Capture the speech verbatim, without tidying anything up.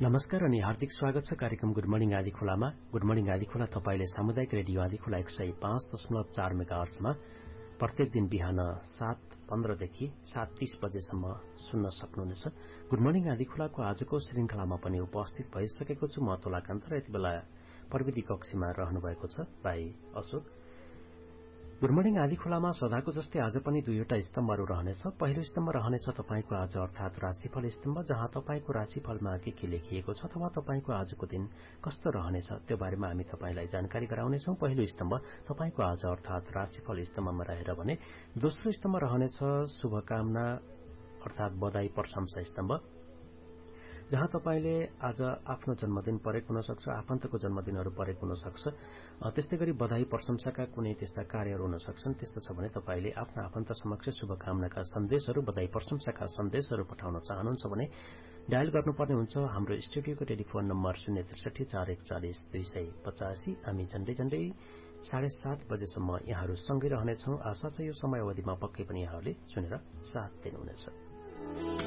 नमस्कार अनि हार्दिक स्वागत छ कार्यक्रम गुड मर्निङ आदि खोलामा। गुड मर्निङ आदि खोला तपाईले सामुदायिक रेडियो आदि खोला एक सय पाँच दशमलव चार मेगाहर्ट्जमा प्रत्येक दिन बिहान सात पन्ध्रदेखि सात तीस बजेसम्म सुन्न सक्नुहुनेछ। गुड मर्निङ आदि खोलाको आजको श्रृंखलामा पनि उपस्थित भइसकेको छु म तोलाकान्त र यति बेला प्रविधि कक्षमा रहनुभएको छ भाइ अशोक। गुड मर्निङ आदि खोलामा सदाको जस्तै आज पनि दुईवटा स्तम्भहरू रहनेछ। पहिलो स्तम्भ रहनेछ तपाईको आज अर्थात राशिफल स्तम्भ, जहाँ तपाईको राशिफलमा के के लेखिएको छ अथवा तपाईको आजको दिन कस्तो रहनेछ त्यो बारेमा हामी तपाईलाई जानकारी गराउनेछौं। पहिलो स्तम्भ तपाईको आज अर्थात राशिफल स्तम्भमा रहेर भने दोस्रो स्तम्भ रहनेछ शुभकामना अर्थात बधाई प्रशंसा स्तम्भ, जहाँ तपाईले आज आफ्नो जन्मदिन परेको हुन सक्छ, आफन्तको जन्मदिनहरू परेको हुन सक्छ। त्यस्तै गरी बधाई प्रशंसाका कुनै त्यस्ता कार्यहरू हुन सक्छन्। त्यस्तो छ भने तपाईले आफ्ना आफन्त समक्ष शुभकामनाका सन्देशहरू, बधाई प्रशंसाका सन्देशहरू पठाउन चाहनुहुन्छ भने डायल गर्नुपर्ने हुन्छ हाम्रो स्टुडियोको टेलिफोन नम्बर शून्य त्रिसठी चार एकचालिस दुई सय पचासी। हामी झण्डै झण्डै साढे सात बजेसम्म यहाँहरू सँगै रहनेछौं। आशा छ यो समय अवधिमा पक्कै पनि यहाँहरूले सुनेर साथ दिनुहुनेछ।